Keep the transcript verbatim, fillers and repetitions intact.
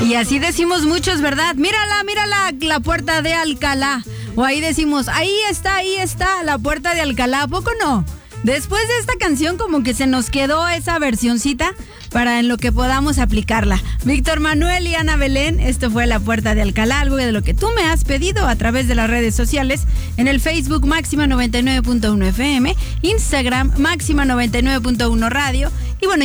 Y así decimos muchos, ¿verdad? Mírala, mírala, la puerta de Alcalá. O ahí decimos, ahí está, ahí está, la puerta de Alcalá. ¿A poco no? Después de esta canción como que se nos quedó esa versioncita para en lo que podamos aplicarla. Víctor Manuel y Ana Belén, esto fue La Puerta de Alcalá, algo de lo que tú me has pedido a través de las redes sociales, en el Facebook Máxima noventa y nueve punto uno F M, Instagram Máxima noventa y nueve punto uno Radio, y bueno,